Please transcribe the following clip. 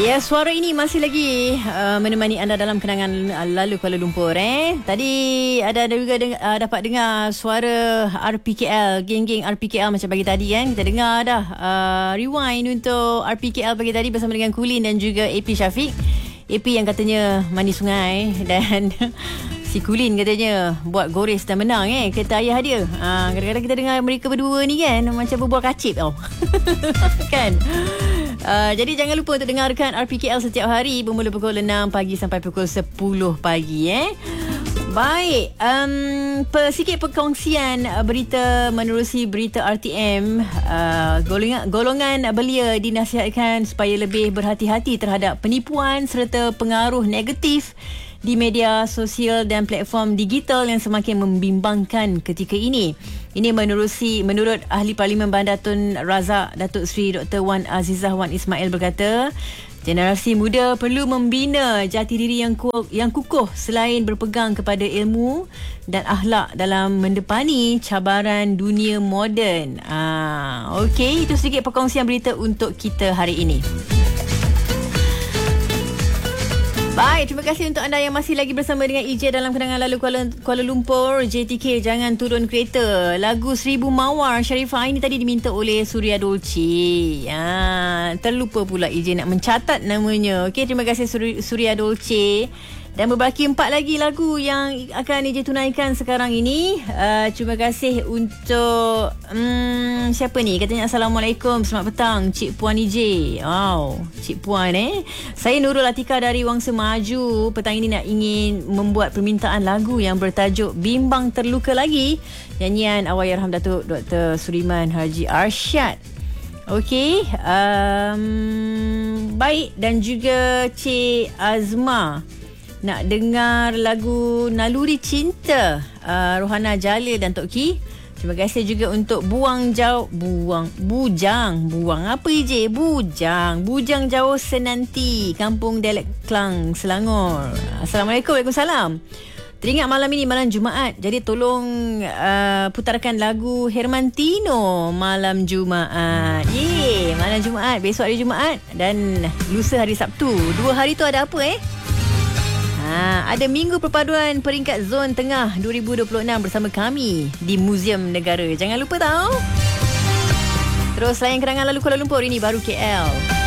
Ya, suara ini masih lagi menemani anda dalam kenangan lalu Kuala Lumpur. Tadi ada juga dapat dengar suara RPKL, geng-geng RPKL macam pagi tadi kan. Kita dengar dah rewind untuk RPKL pagi tadi bersama dengan Kulin dan juga AP Syafiq. AP yang katanya mandi sungai dan si Kulin katanya buat gores dan menang kereta ayah dia. Kadang-kadang kita dengar mereka berdua ni kan macam berbual kacip tau. Kan? Jadi jangan lupa untuk dengarkan RPKL setiap hari bermula pukul 6 pagi sampai pukul 10 pagi. Baik, sikit perkongsian berita menerusi berita RTM. Golongan belia dinasihatkan supaya lebih berhati-hati terhadap penipuan serta pengaruh negatif di media sosial dan platform digital yang semakin membimbangkan ketika ini. Ini menurut Ahli Parlimen Bandar Tun Razak, Datuk Seri Dr. Wan Azizah Wan Ismail berkata, generasi muda perlu membina jati diri yang kukuh selain berpegang kepada ilmu dan akhlak dalam mendepani cabaran dunia moden. Okey, itu sedikit perkongsian berita untuk kita hari ini. Baik, terima kasih untuk anda yang masih lagi bersama dengan EJ dalam kenangan lalu Kuala Lumpur. JTK, jangan turun kereta. Lagu 1000 Mawar Sharifah ini tadi diminta oleh Surya Dolce. Terlupa pula EJ nak mencatat namanya. Okey, terima kasih Surya Dolce. Dan berbaki 4 lagi lagu yang akan EJ tunaikan sekarang ini. Terima kasih untuk siapa ni? Katanya Assalamualaikum, selamat petang Cik Puan EJ. Wow, Cik Puan Saya Nurul Atika dari Wangsa Maju. Petang ini ingin membuat permintaan lagu yang bertajuk Bimbang Terluka Lagi, nyanyian Allahyarham Datuk Dr. Suliman Haji Arsyad. Okey, baik, dan juga Cik Azma nak dengar lagu Naluri Cinta, Rohana Jalil dan Tok Ki. Terima kasih juga untuk Bujang Jauh Senanti, Kampung Delek Klang, Selangor. Assalamualaikum. Waalaikumsalam. Teringat malam ini malam Jumaat, jadi tolong putarkan lagu Hermantino Malam Jumaat. Malam Jumaat, besok hari Jumaat dan lusa hari Sabtu. 2 hari tu ada apa ada Minggu Perpaduan Peringkat Zon Tengah 2026 bersama kami di Muzium Negara. Jangan lupa tau. Terus layan kenangan lalu Kuala Lumpur, ini baru KL.